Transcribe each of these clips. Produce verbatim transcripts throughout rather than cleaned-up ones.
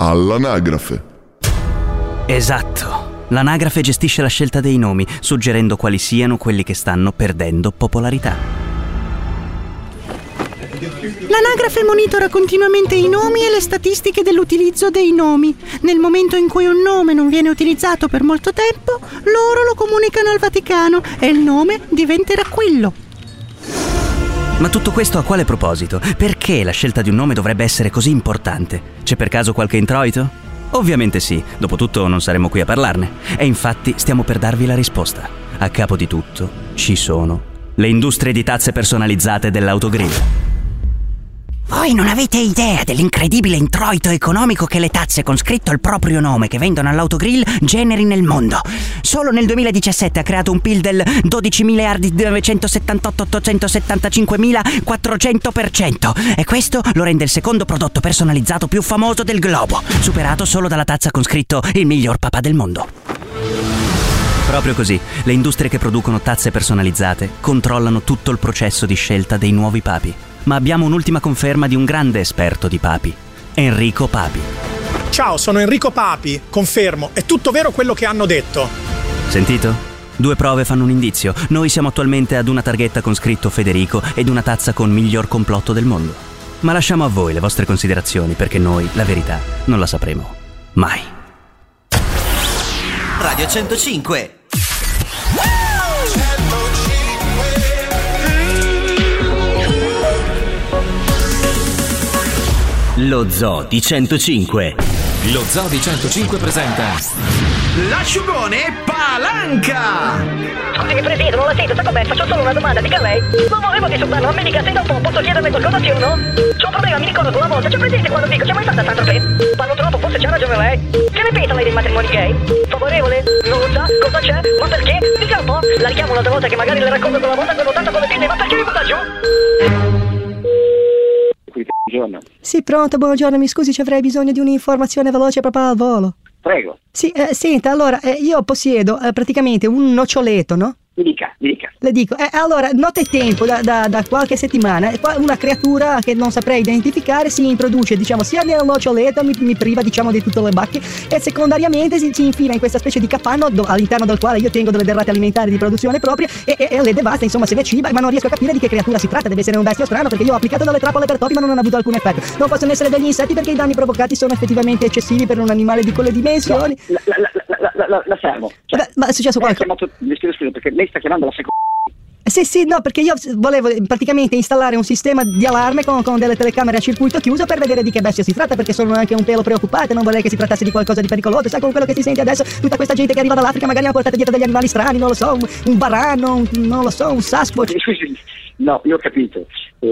all'anagrafe. Esatto. L'anagrafe gestisce la scelta dei nomi, suggerendo quali siano quelli che stanno perdendo popolarità. L'anagrafe monitora continuamente i nomi e le statistiche dell'utilizzo dei nomi. Nel momento in cui un nome non viene utilizzato per molto tempo, loro lo comunicano al Vaticano e il nome diventerà quello. Ma tutto questo a quale proposito? Perché la scelta di un nome dovrebbe essere così importante? C'è per caso qualche introito? Ovviamente sì, dopotutto non saremmo qui a parlarne. E infatti stiamo per darvi la risposta. A capo di tutto ci sono le industrie di tazze personalizzate dell'autogrill. Voi non avete idea dell'incredibile introito economico che le tazze con scritto il proprio nome che vendono all'autogrill generi nel mondo. Solo nel duemiladiciassette ha creato un P I L del dodici miliardi novecentosettantotto ottocentosettantacinquemilaquattrocento per cento e questo lo rende il secondo prodotto personalizzato più famoso del globo, superato solo dalla tazza con scritto il miglior papà del mondo. Proprio così, le industrie che producono tazze personalizzate controllano tutto il processo di scelta dei nuovi papi. Ma abbiamo un'ultima conferma di un grande esperto di papi, Enrico Papi. Ciao, sono Enrico Papi, confermo, è tutto vero quello che hanno detto. Sentito? Due prove fanno un indizio. Noi siamo attualmente ad una targhetta con scritto Federico ed una tazza con miglior complotto del mondo. Ma lasciamo a voi le vostre considerazioni, perché noi la verità non la sapremo mai. Radio centocinque. Lo Zoo di centocinque. Lo Zoo di centocinque presenta l'asciugone Palanca. Scusi Presidente, non la sento, sa com'è? Faccio solo una domanda, dica lei. Non volevo disturbarlo, non mi dica se dopo posso chiederle qualcosa, sì o no? C'ho un problema, mi ricordo una volta, c'è presente quando dico, c'è mai stata tanto che parlo troppo, forse c'ha ragione lei. Che ne pensa lei dei matrimoni gay? Favorevole? Non lo sa? Cosa c'è? Ma perché? Dica un po'. La richiamo un'altra volta che magari le racconto quella volta che ho tanto con le pinne, ma perché mi butta giù? Buongiorno. Sì, pronto, buongiorno, mi scusi, ci avrei bisogno di un'informazione veloce proprio al volo. Prego. Sì, eh, senta, allora, eh, io possiedo eh, praticamente un noccioletto, no? Mi dica, mi dica. Le dico, eh, allora, nottetempo, da, da, da qualche settimana, una creatura che non saprei identificare si introduce, diciamo, sia nel noccioletto, mi, mi priva, diciamo, di tutte le bacche, e secondariamente si, si infila in questa specie di capanno do, all'interno del quale io tengo delle derrate alimentari di produzione propria e, e, e le devasta, insomma, se ne ciba, ma non riesco a capire di che creatura si tratta. Deve essere un bestio strano, perché io ho applicato delle trappole per topi ma non hanno avuto alcun effetto. Non possono essere degli insetti perché i danni provocati sono effettivamente eccessivi per un animale di quelle dimensioni. No, la, la, la, la, la, la, la fermo. Cioè, Beh, ma è successo qualcosa? Chiamato, mi scuso, scuso, perché lei sta chiamando la seconda. Sì, sì, no, perché io volevo praticamente installare un sistema di allarme con, con delle telecamere a circuito chiuso per vedere di che bestia si tratta, perché sono anche un pelo preoccupate, non vorrei che si trattasse di qualcosa di pericoloso. Sai, con quello che si sente adesso, tutta questa gente che arriva dall'Africa magari ha portato dietro degli animali strani, non lo so, un, un varano, un, non lo so, un Sasquatch. No, io ho capito.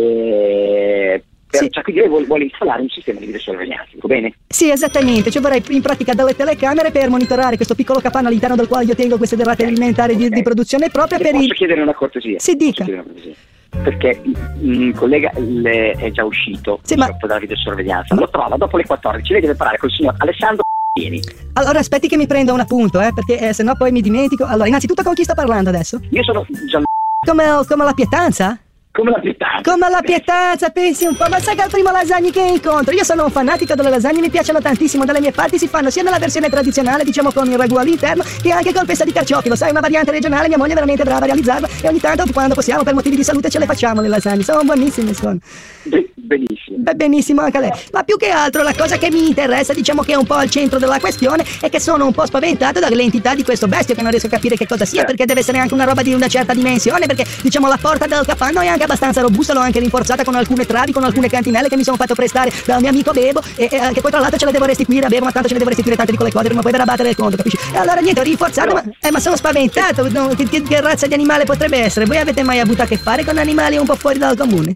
Eh... Per, sì. Cioè, quindi lei vuole, vuole installare un sistema di videosorveglianza, va bene? Sì, esattamente, cioè vorrei in pratica delle telecamere per monitorare questo piccolo capanno all'interno del quale io tengo queste derrate okay. alimentari okay. Di, di produzione propria. Le per posso il... chiedere una cortesia? Sì, dica. Una cortesia. Perché il collega le è già uscito sì, ma... dalla videosorveglianza, ma... lo trova dopo le quattordici, lei deve parlare col signor Alessandro Pieni. Allora aspetti che mi prenda un appunto, eh, perché eh, sennò poi mi dimentico. Allora, innanzitutto con chi sto parlando adesso? Io sono Gian... Come, come la pietanza? Come la pietanza. Come la pietanza, pensi un po', ma sai che al primo lasagne che incontro, io sono un fanatico delle lasagne, mi piacciono tantissimo, dalle mie parti si fanno sia nella versione tradizionale, diciamo con il ragù all'interno, che anche col pesta di carciofi, lo sai, una variante regionale, mia moglie è veramente brava a realizzarla e ogni tanto quando possiamo per motivi di salute ce le facciamo le lasagne, sono buonissime, sono. Be- benissimo. Beh, benissimo anche lei, ma più che altro la cosa che mi interessa, diciamo che è un po' al centro della questione, è che sono un po' spaventato dall'entità di questo bestio, che non riesco a capire che cosa sia, perché deve essere anche una roba di una certa dimensione, perché diciamo la porta del capanno è anche abbastanza robusta, l'ho anche rinforzata con alcune travi, con alcune cantinelle che mi sono fatto prestare dal mio amico Bebo e, e che poi tra l'altro ce le devo restituire a Bebo, ma tanto ce le devo restituire tante di quelle cose prima poi da rabattere il conto, capisci? E allora niente, ho rinforzato, ma, eh, ma sono spaventato, no, che, che, che razza di animale potrebbe essere? Voi avete mai avuto a che fare con animali un po' fuori dal comune?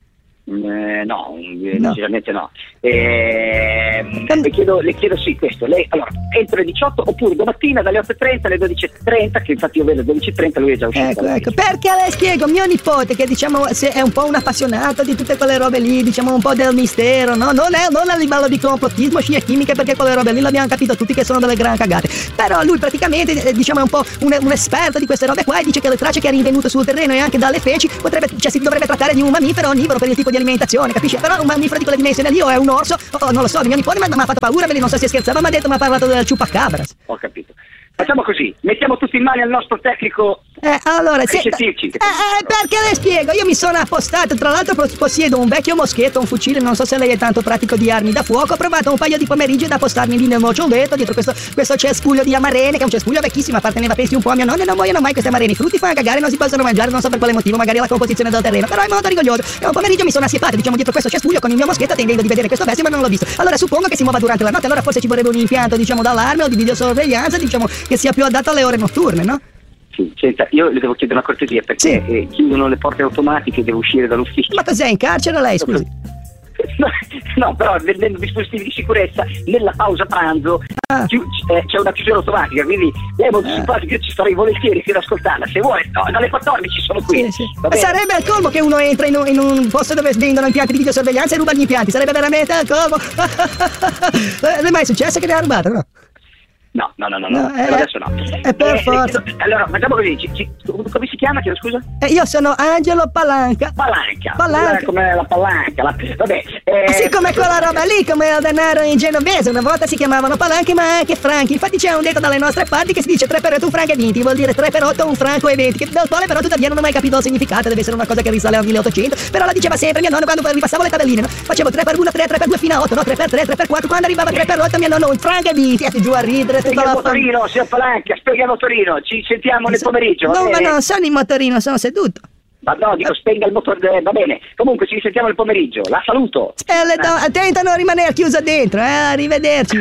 Eh, no, no, decisamente no. Eh, le, chiedo, le chiedo sì questo. Lei, allora, entro le diciotto, oppure domattina dalle otto e trenta alle dodici e trenta, che infatti io vedo dodici e trenta, lui è già uscito. Ecco, ecco, perché le spiego, mio nipote, che diciamo se è un po' un appassionato di tutte quelle robe lì, diciamo un po' del mistero, no? Non è non a livello di complottismo, scia chimica, perché quelle robe lì l'abbiamo capito tutti che sono delle gran cagate. Però lui praticamente, eh, diciamo, è un po' un, un esperto di queste robe qua e dice che le tracce che ha rinvenuto sul terreno e anche dalle feci potrebbe, cioè si dovrebbe trattare di un mammifero onnivoro per il tipo di alimentazione, capisci? Però un mammifero di quelle dimensioni lì o è un orso, o non lo so, mio nipote mi ha fatto paura, non so se scherzava, ma ha detto, mi ha parlato del ciupacabras. Ho capito. Facciamo così, mettiamo tutti in mano al nostro tecnico. Eh, allora, se, eh, eh, perché le spiego, io mi sono appostato, tra l'altro possiedo un vecchio moschetto, un fucile, non so se lei è tanto pratico di armi da fuoco, ho provato un paio di pomeriggi ad appostarmi lì nel nocciolletto, dietro questo, questo cespuglio di amarene, che è un cespuglio vecchissimo, apparteneva pensi un po' a mio nonno e non muoiono mai queste amarene, i frutti fanno cagare, non si possono mangiare, non so per quale motivo, magari la composizione del terreno, però è molto rigoglioso, e un pomeriggio mi sono assiepato, diciamo, dietro questo cespuglio con il mio moschetto tendendo di vedere questo bestio, ma non l'ho visto, allora suppongo che si muova durante la notte, allora forse ci vorrebbe un impianto, diciamo, d'allarme o di videosorveglianza, diciamo, che sia più adatto alle ore notturne, no? Sì, senta, io le devo chiedere una cortesia perché sì. eh, chiudono le porte automatiche, devo uscire dall'ufficio. Ma cos'è, in carcere lei, scusi? No, no, però vendendo dispositivi di sicurezza nella pausa pranzo ah. chi, eh, c'è una chiusura automatica, quindi lei è molto eh. simpatica, io ci starei volentieri fino ad ascoltarla. Se vuole, no, dalle quattordici sono qui. Sì, sì. Sarebbe al colmo che uno entra in un, in un posto dove vendono impianti di videosorveglianza e ruba gli impianti, sarebbe veramente al colmo. Non è mai successo che ne ha rubato, no? No, no, no, no, no, no eh, adesso no. È per eh, forza. Eh, allora, facciamo così, ci, ci, come si chiama, chiedo scusa? Eh, io sono Angelo Palanca. Palanca. Palanca. Eh, come la palanca, la, vabbè. Eh, eh sì, come quella roba lì, come il denaro in genovese, una volta si chiamavano palanche ma anche franchi. Infatti c'è un detto dalle nostre parti che si dice tre per otto un franco e venti, vuol dire tre per otto un franco e venti, che del quale però tuttavia non ho mai capito il significato, deve essere una cosa che risale al milleottocento, però la diceva sempre mio nonno quando ripassavo le tabelline, no? Facevo tre per uno, tre, tre per due fino a otto, no? tre per tre, tre per quattro, quando arrivava tre per otto mio nonno un franco e venti, e giù a ridere tutta la famiglia. No, signor Palanca, spenga il motorino, ci sentiamo nel pomeriggio. No, ma non sono in motorino, sono seduto. Ma no, dico spenga il motore, va bene. Comunque ci risentiamo nel pomeriggio, la saluto. Eh, le do, attenta a non rimanere chiuso dentro, eh, arrivederci.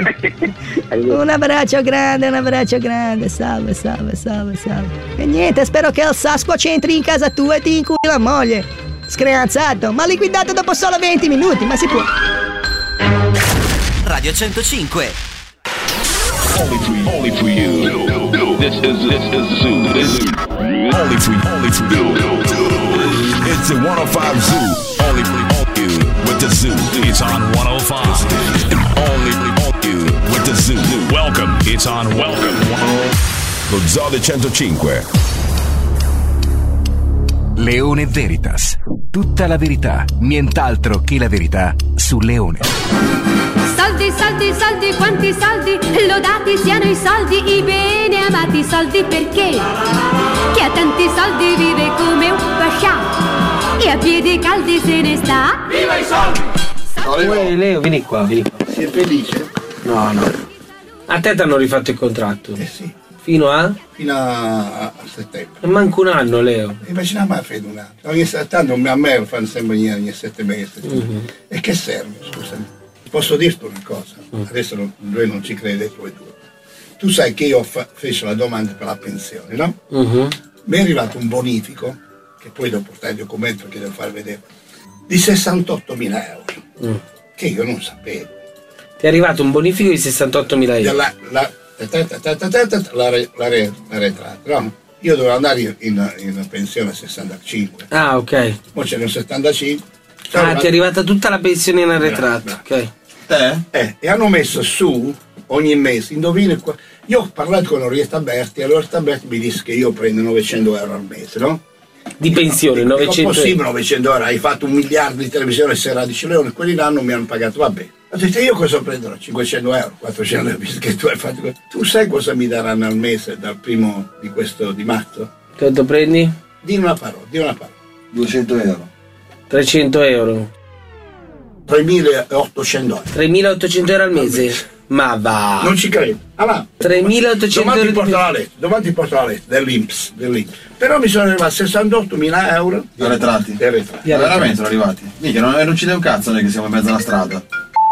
Un abbraccio grande, un abbraccio grande, salve, salve, salve, salve. E niente, spero che il Sasquatch entri in casa tua e ti inculi la moglie. Screanzato, ma liquidato dopo solo venti minuti, ma si può. Radio centocinque. Only for you, only for you. This is this is Zoo. This is only for you, only for you. It's the one oh five Zoo. Only for you with the Zoo. It's on one oh five. Only for you with the Zoo. Welcome. It's on welcome. Lo Zoo di centocinque. Leone Veritas. Tutta la verità, nient'altro che la verità su Leone. Soldi, soldi, soldi, quanti soldi, lodati siano i soldi, i bene amati soldi, perché chi ha tanti soldi vive come un pascià e a piedi caldi se ne sta. Viva i soldi! Uè, Leo, vieni qua, vieni qua. Sei felice? No, no. A te ti hanno rifatto il contratto? Eh sì. Fino a? Fino a, a settembre. E manco un anno, Leo. Invece non mi ha fatto un anno. Ogni, tanto a me fanno sempre ogni, ogni sette mesi. Mm-hmm. E che serve, scusami? Posso dirti una cosa, mm. adesso non, lui non ci crede, tu e tu. Tu sai che io fa, feci la domanda per la pensione, no? Mm-hmm. Mi è arrivato un bonifico, che poi devo portare il documento che devo far vedere, di sessantottomila euro, mm. che io non sapevo. Ti è arrivato un bonifico di sessantottomila euro? La, la, la, la, la, la retrata, no? Io dovevo andare in, in, in pensione a sessantacinque. Ah, ok. Ora ce ne ho settantacinque. Ah, allora, ti è arrivata tutta la pensione in arretrato, ok. Eh? Eh, e hanno messo su ogni mese, indovina qua. Io ho parlato con Orietta Berti e Orietta Berti mi disse che io prendo novecento euro al mese, no? Di pensione, no, novecento euro? Possibile novecento euro, hai fatto un miliardo di televisione, sera dieci leoni, quelli l'anno mi hanno pagato, vabbè. Ho detto io cosa prenderò? cinquecento euro, quattrocento euro, visto che tu hai fatto. Tu sai cosa mi daranno al mese dal primo di questo di marzo? Quanto prendi? Di una parola, di una parola. duecento euro. trecento euro. tremilaottocento euro. tremilaottocento euro al mese? Ma va! Non ci credo. Allora, tremilaottocento domani euro. Ti porto la lettera, domani ti porto la lettera dell'I N P S, dell'I N P S. Però mi sono arrivati sessantottomila euro di arretrati. Di arretrati. Ma veramente sono arrivati? Mica, non, non ci dai un cazzo noi che siamo in mezzo alla strada.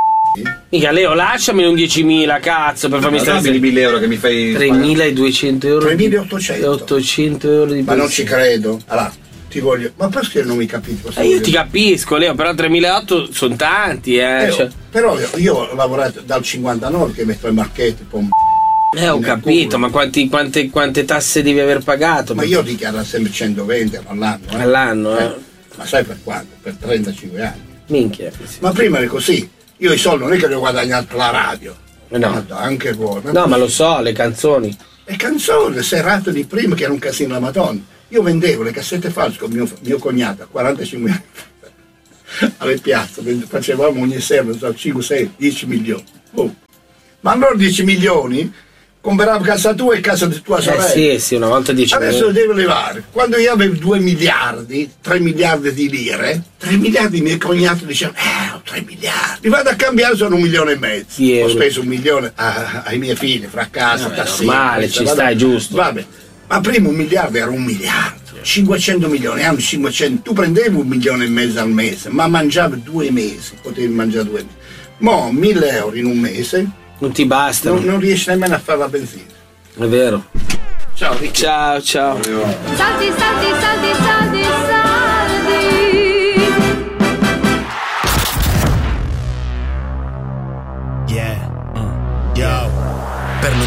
Mica Leo, lasciami un diecimila, cazzo, per farmi stare di mille euro che mi fai tremiladuecento euro. tremilaottocento. ottocento euro di ma non ci credo. Allora, ti voglio. Ma perché non mi capisci cosa? Eh, io ti capisco, Leo, però tremilaottocento sono tanti, eh. eh cioè. Però io, io ho lavorato dal cinquantanove che metto i marchetti, pom, Eh, ho capito, ma quanti, quante, quante tasse devi aver pagato? Ma io dichiaro sempre centoventi all'anno. Eh? All'anno, eh? eh? Ma sai per quanto? Per trentacinque anni. Minchia. Ma prima era così. Io i soldi non è che li ho guadagnati per la radio. No. Anche voi. No, ma lo so, le canzoni. Le canzoni, le serate di prima che era un casino la Madonna. Io vendevo le cassette false con mio, mio cognato a quarantacinque anni alle piazze, facevamo ogni sera cinque, sei, dieci milioni. Oh. Ma allora dieci milioni compravo casa tua e casa di tua sorella. Eh sì, sì, una volta dieci Adesso milioni. lo devo levare. Quando io avevo due miliardi, tre miliardi di lire, tre miliardi i miei cognati dicevano, eh, ho tre miliardi. Li vado a cambiare, sono un milione e mezzo. Sì, ho speso un milione a, ai miei figli, fra casa, no, tassino. Male, ci stai, giusto. Vabbè. Ma prima un miliardo era un miliardo, cinquecento milioni, hanno cinquecento, tu prendevi un milione e mezzo al mese, ma mangiavi due mesi, potevi mangiare due mesi. Mo' mille euro in un mese, non ti basta. Non, non riesci nemmeno a fare la benzina. È vero. Ciao, Ricky. Ciao, ciao. Saldi, saldi, saldi, saldi, saldi.